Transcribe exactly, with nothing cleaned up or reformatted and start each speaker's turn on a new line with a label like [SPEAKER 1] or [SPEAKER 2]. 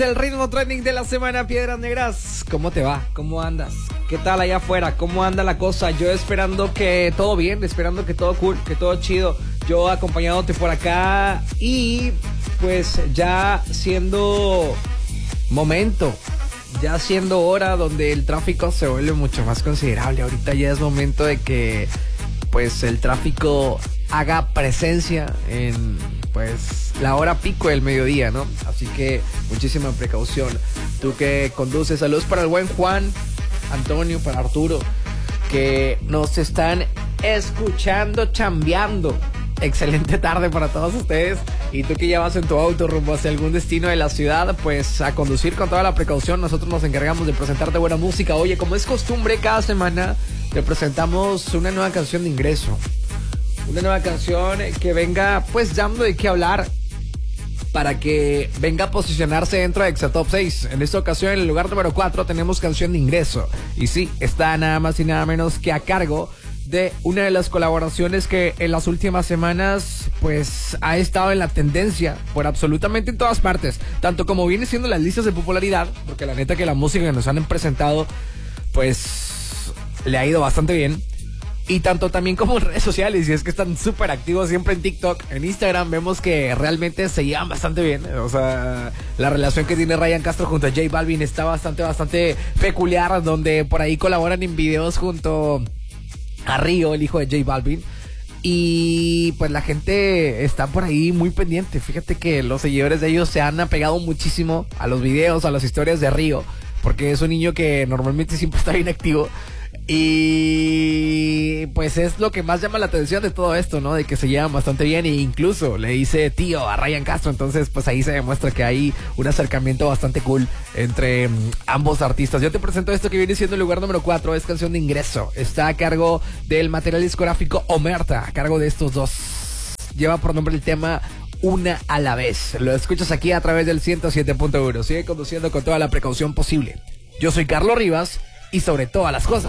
[SPEAKER 1] El ritmo trending de la semana, Piedras Negras. ¿Cómo te va? ¿Cómo andas? ¿Qué tal allá afuera? ¿Cómo anda la cosa? Yo esperando que todo bien, esperando que todo cool, que todo chido. Yo acompañándote por acá y pues ya siendo momento, ya siendo hora donde el tráfico se vuelve mucho más considerable. Ahorita ya es momento de que pues el tráfico haga presencia en pues la hora pico del mediodía, ¿no? Así que muchísima precaución. Tú que conduces, saludos para el buen Juan, Antonio, para Arturo, que nos están escuchando, chambeando. Excelente tarde para todos ustedes. Y tú que ya vas en tu auto rumbo hacia algún destino de la ciudad, pues a conducir con toda la precaución. Nosotros nos encargamos de presentarte buena música. Oye, como es costumbre, cada semana te presentamos una nueva canción de ingreso. Una nueva canción que venga pues dando de qué hablar, para que venga a posicionarse dentro de Exa Top seis. En esta ocasión, en el lugar número cuatro, tenemos canción de ingreso. Y sí, está nada más y nada menos que a cargo de una de las colaboraciones que en las últimas semanas pues ha estado en la tendencia por absolutamente en todas partes, tanto como viene siendo las listas de popularidad, porque la neta que la música que nos han presentado pues le ha ido bastante bien. Y tanto también como en redes sociales, y es que están súper activos siempre en TikTok, en Instagram, vemos que realmente se llevan bastante bien. O sea, la relación que tiene Ryan Castro junto a J Balvin está bastante, bastante peculiar, donde por ahí colaboran en videos junto a Río, el hijo de J Balvin. Y pues la gente está por ahí muy pendiente. Fíjate que los seguidores de ellos se han apegado muchísimo a los videos, a las historias de Río, porque es un niño que normalmente siempre está bien activo. Y pues es lo que más llama la atención de todo esto, ¿no? De que se llevan bastante bien, e incluso le dice tío a Ryan Castro. Entonces pues ahí se demuestra que hay un acercamiento bastante cool entre um, ambos artistas. Yo te presento esto que viene siendo el lugar número cuatro. Es canción de ingreso. Está a cargo del material discográfico Omerta, a cargo de estos dos. Lleva por nombre el tema Una a la Vez. Lo escuchas aquí a través del ciento siete punto uno. Sigue conduciendo con toda la precaución posible. Yo soy Carlos Rivas y sobre todas las cosas,